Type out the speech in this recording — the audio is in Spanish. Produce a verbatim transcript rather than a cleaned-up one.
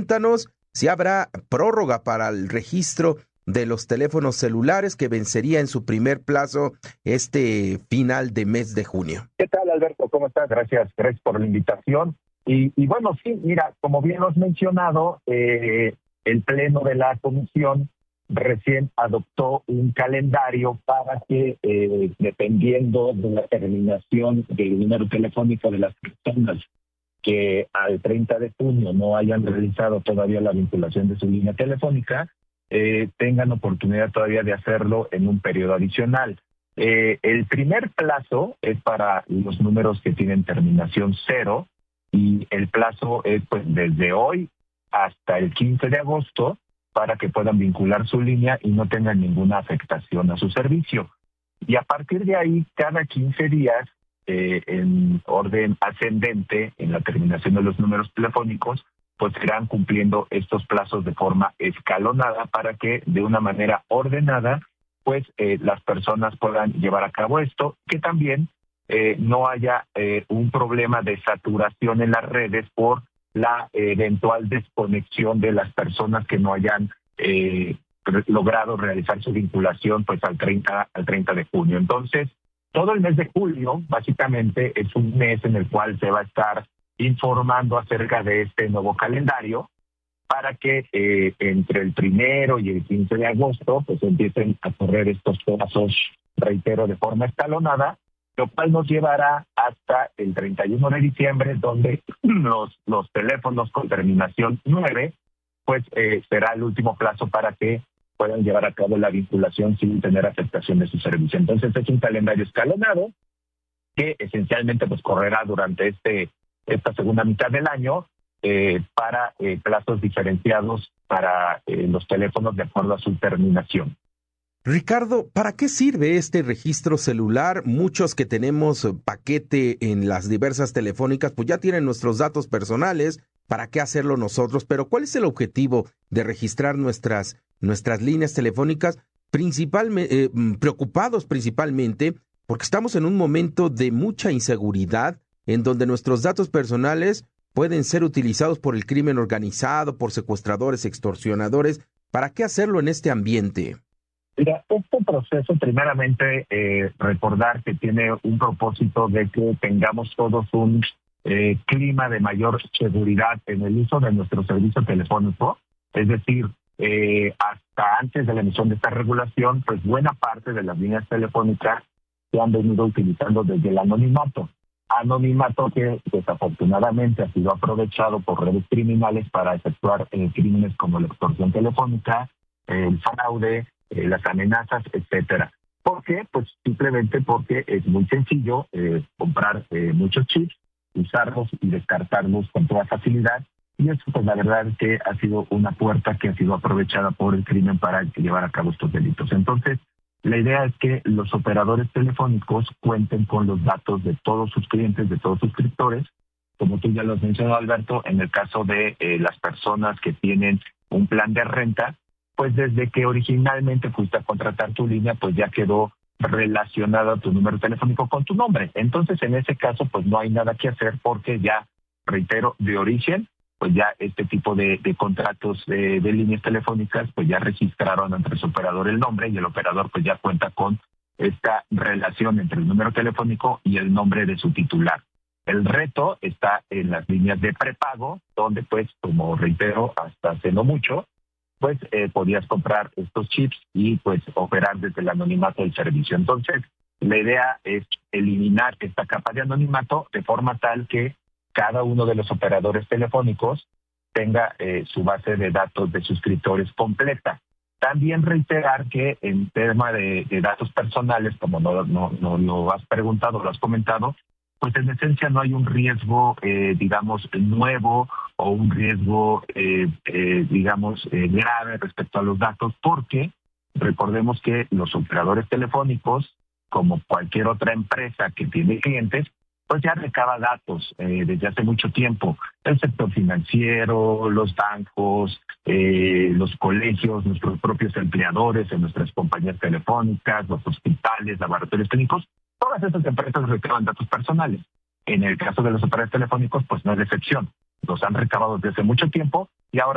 Cuéntanos si habrá prórroga para el registro de los teléfonos celulares que vencería en su primer plazo este final de mes de junio. ¿Qué tal, Alberto? ¿Cómo estás? Gracias, gracias por la invitación. Y, y bueno, sí, mira, como bien lo has mencionado, eh, el Pleno de la Comisión recién adoptó un calendario para que, eh, dependiendo de la terminación del número telefónico de las personas que al treinta de junio no hayan realizado todavía la vinculación de su línea telefónica, eh, tengan oportunidad todavía de hacerlo en un periodo adicional. Eh, el primer plazo es para los números que tienen terminación cero y el plazo es pues desde hoy hasta el quince de agosto para que puedan vincular su línea y no tengan ninguna afectación a su servicio. Y a partir de ahí, cada quince días, eh, en orden ascendente, en la terminación de los números telefónicos, pues irán cumpliendo estos plazos de forma escalonada para que de una manera ordenada, pues eh, las personas puedan llevar a cabo esto, que también eh, no haya eh, un problema de saturación en las redes por la eh, eventual desconexión de las personas que no hayan eh, re- logrado realizar su vinculación pues al treinta de junio. Entonces, todo el mes de julio básicamente es un mes en el cual se va a estar informando acerca de este nuevo calendario para que eh, entre el primero y el quince de agosto pues empiecen a correr estos plazos, reitero, de forma escalonada, lo cual nos llevará hasta el treinta y uno de diciembre, donde los, los teléfonos con terminación nueve, pues eh, será el último plazo para que puedan llevar a cabo la vinculación sin tener afectación de su servicio. Entonces es un calendario escalonado que esencialmente pues correrá durante este esta segunda mitad del año eh, para eh, plazos diferenciados para eh, los teléfonos de acuerdo a su terminación. Ricardo, ¿para qué sirve este registro celular? Muchos que tenemos paquete en las diversas telefónicas, pues ya tienen nuestros datos personales. ¿Para qué hacerlo nosotros? Pero ¿cuál es el objetivo de registrar nuestras, nuestras líneas telefónicas? Principalmente, eh, preocupados principalmente porque estamos en un momento de mucha inseguridad en donde nuestros datos personales pueden ser utilizados por el crimen organizado, por secuestradores, extorsionadores. ¿Para qué hacerlo en este ambiente? Mira, este proceso, primeramente, eh, recordar que tiene un propósito de que tengamos todos un eh, clima de mayor seguridad en el uso de nuestro servicio telefónico. Es decir, eh, hasta antes de la emisión de esta regulación, pues buena parte de las líneas telefónicas se han venido utilizando desde el anonimato. Anonimato que desafortunadamente ha sido aprovechado por redes criminales para efectuar eh, crímenes como la extorsión telefónica, eh, el fraude, Eh, las amenazas, etcétera. ¿Por qué? Pues simplemente porque es muy sencillo eh, comprar eh, muchos chips, usarlos y descartarlos con toda facilidad. Y eso, pues la verdad es que ha sido una puerta que ha sido aprovechada por el crimen para llevar a cabo estos delitos. Entonces, la idea es que los operadores telefónicos cuenten con los datos de todos sus clientes, de todos sus suscriptores. Como tú ya lo has mencionado, Alberto, en el caso de eh, las personas que tienen un plan de renta, pues desde que originalmente fuiste a contratar tu línea, pues ya quedó relacionado tu número telefónico con tu nombre. Entonces, en ese caso, pues no hay nada que hacer porque ya, reitero, de origen, pues ya este tipo de, de contratos de, de líneas telefónicas, pues ya registraron ante su operador el nombre y el operador pues ya cuenta con esta relación entre el número telefónico y el nombre de su titular. El reto está en las líneas de prepago, donde pues, como reitero, hasta hace no mucho, pues eh, podías comprar estos chips y pues operar desde el anonimato del servicio. Entonces, la idea es eliminar esta capa de anonimato de forma tal que cada uno de los operadores telefónicos tenga eh, su base de datos de suscriptores completa. También reiterar que en tema de, de datos personales, como no, no, no lo has preguntado, lo has comentado, pues en esencia no hay un riesgo, eh, digamos, nuevo o un riesgo, eh, eh, digamos, eh, grave respecto a los datos, porque recordemos que los operadores telefónicos, como cualquier otra empresa que tiene clientes, pues ya recaba datos eh, desde hace mucho tiempo. El sector financiero, los bancos, eh, los colegios, nuestros propios empleadores en nuestras compañías telefónicas, los hospitales, laboratorios clínicos, todas esas empresas recaban datos personales. En el caso de los operadores telefónicos, pues no es la excepción. Los han recabado desde hace mucho tiempo y ahora